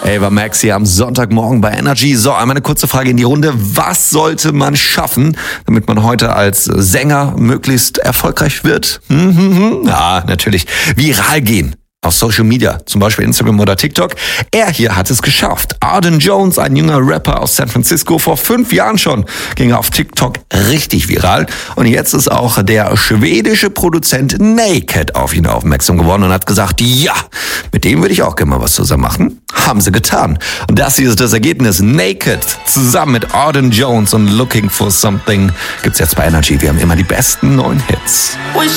Ava Max hier am Sonntagmorgen bei Energy. So, einmal eine kurze Frage in die Runde. Was sollte man schaffen, damit man heute als Sänger möglichst erfolgreich wird? Ja, natürlich. Viral gehen. Auf Social Media, zum Beispiel Instagram oder TikTok. Er hier hat es geschafft. Arden Jones, ein junger Rapper aus San Francisco, vor 5 Jahren schon ging er auf TikTok richtig viral. Und jetzt ist auch der schwedische Produzent Naked auf ihn aufmerksam geworden und hat gesagt, ja, mit dem würde ich auch gerne mal was zusammen machen. Haben sie getan. Und das hier ist das Ergebnis. Naked zusammen mit Arden Jones und Looking for Something gibt's jetzt bei Energy. Wir haben immer die besten neuen Hits. Wish